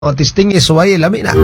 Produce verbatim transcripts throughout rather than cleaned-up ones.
O testing isway lami na.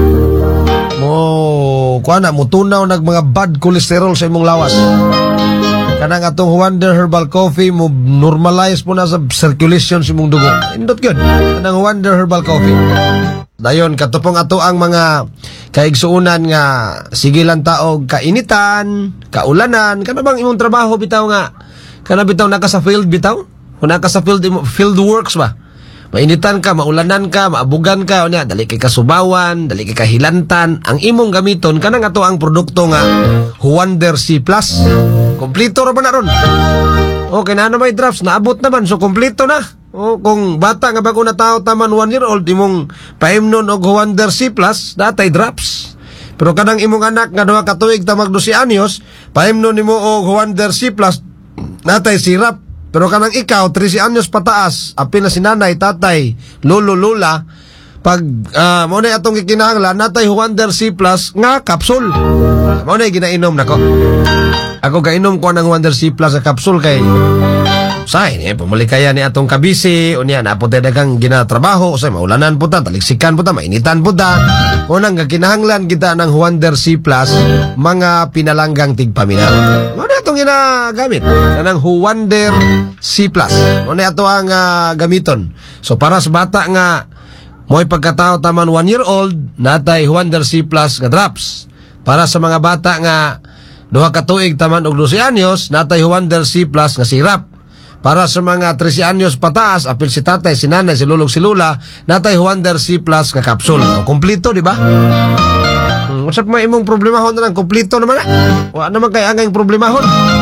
Mo kuha na mo tunaw nag mga bad cholesterol sa imong lawas. Kanang atong Wonder Herbal Coffee mo normalize mo na sa circulation sa imong dugo. Indot gyud. Kanang Wonder Herbal Coffee. Dayon katupong ato ang mga kaigsuunan nga sige lang taog kainitan, kaulanan, kana bang imong trabaho bitaw nga kana bitaw naka sa field bitaw? Kung naka sa field field works ba? Mainitan ka, maulanan ka, maabugan ka, unya, dali kay kasubawan, dali kay kahilantan. Ang imong gamiton, kanang ato ang produkto nga Wonder C Plus. Kompleto ra ba na ron? O, kaya na may drops, naabot naman, so kompleto na. O, kung bata nga bago na tao taman one year old, imong paimnon og Wonder C Plus, datay drops. Pero kanang imong anak nga duha ka tuig tamag twelve anyos, paimnon nimo og Wonder C Plus, natay sirap. Pero kanang ikaw, thirteen anyos pataas, apil na si nanay, tatay, lolo, lula, pag uh, mo na atong kikinahanglan, natay Wonder C Plus nga kapsul. Mo na ginainom nako. Ako gainom ko ng Wonder C Plus sa kapsul kay say ni pumalikaya ni atong kabisi unya na po dagang ginatrabaho say maulanan po ta, taliksikan po ta, mainitan po ta. Unang kinahanglan kita ng Wonder C Plus mga pinalanggang tigpaminaw. Mo na atong ginagamit kanang Wonder C Plus. Mo na ato ang uh, gamiton. So para sa bata nga mo'y pagkatao taman one year old, natay Wonder C Plus nga drops. Para sa mga bata nga duha ka tuig taman og twelve anyos, natay Wonder C Plus nga sirap. Para sa mga thirteen anyos pataas, apil si tatay, si nanay, si lulog, si lula, natay Wonder C Plus nga kapsul. O, kumplito, di ba? Hmm, usap mo imong problemahon na lang, kumplito naman na. Wala naman kaya ang problemahon.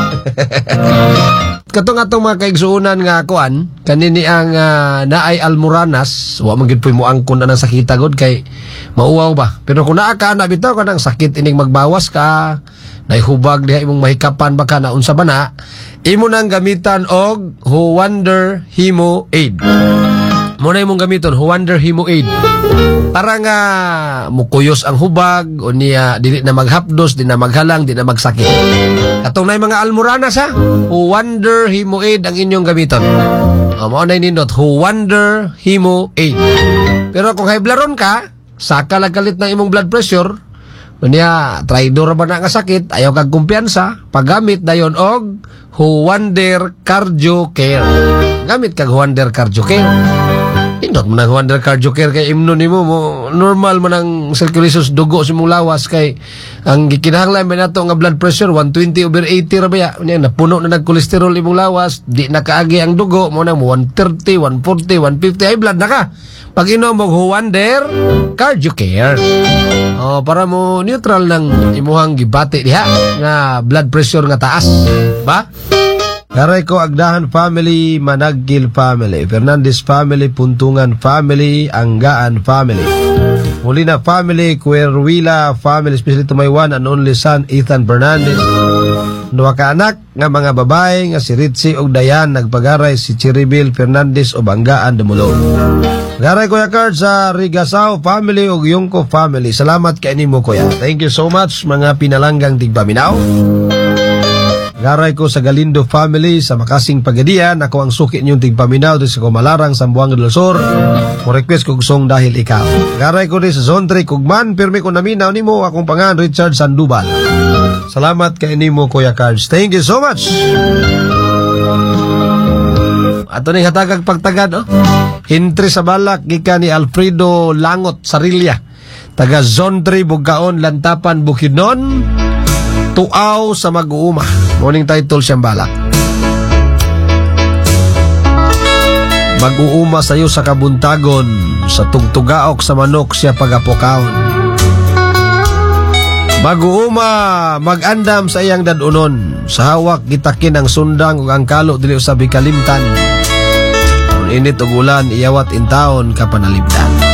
Katong atong mga kaigsuunan nga kuan, kanini ang uh, naay almoranas, wa man gid puy mo angkon na ng sakita god kay mauwaw ba. Pero kung naa ka na bitaw kanang sakit ining magbawas ka, naihubag diha imong mahikapan baka na unsa ba na, imo nang gamitan og Wonder Hemo Aid. Mo na imong gamiton Wonder Hemo Aid. Para nga mukuyos ang hubag o niya dili na maghapdos, di na maghalang, di na magsakit. Katong nay mga almoranas ha, Wonder Hemo Aid ang inyong gamiton. O mo na nindot Wonder Hemo Aid. Pero kung high blood ron ka, saka lang kalit ng imong blood pressure, unya traidor ba na nga sakit, ayaw kag kumpiyansa, paggamit dayon og Wonder Cardio Care. Gamit kag Wonder Cardio Care. Indot mo ng Wonder Cardio Care kay imno nimo mo normal man ang circulation dugo sa imong lawas kay ang gikinahanglan ba nato nga blood pressure one twenty over eighty ra baya. Unya napuno na nag cholesterol imong lawas, di na kaagi ang dugo mo na one thirty, one forty, one fifty high blood na ka. Pag inom mo Wonder Cardio Care. Oh, para mo neutral ng imuhang gibati diha nga blood pressure nga taas, ba? Karay ko Agdahan family, Managil family, Fernandez family, Puntungan family, Anggaan family, Molina family, Cuerwila family, especially to my one and only son Ethan Fernandez. Duha ka anak nga mga babae nga si Ritzy og Dayan, nagpagaray si Chiribil Fernandez o Anggaan Dumulog. Garay Kuya Card sa Rigasao family o Yungko family. Salamat kay nimo Kuya. Thank you so much mga pinalanggang tigpaminaw. Garay ko sa Galindo family sa Makasing Pagadian. Ako ang suki niyong tigpaminaw sa Kumalarang, Sambuanga del Sur. Mo request kog song dahil ikaw. Garay ko rin sa Zone three Kugman. Pirmi ko naminaw nimo akong pangan Richard Sandoval. Salamat kay nimo Kuya Cards. Thank you so much. Ato ning hatagag pagtagad oh. Hintri sa balak gikan ni Alfredo Langot Sarilya. Taga Zone three Bugaon, Lantapan, Bukidnon. Tuaw sa mag-uuma. Morning title siyang balak. Mag-uuma sayo sa kabuntagon, sa tugtugaok sa manok siya pagapukaon. Mag-uuma, mag-andam sa iyang dadunon, sa hawak gitakin ang sundang ug ang kalo dili usabi kalimtan. Kung init ug ulan iyawat in taon kapanalipdan.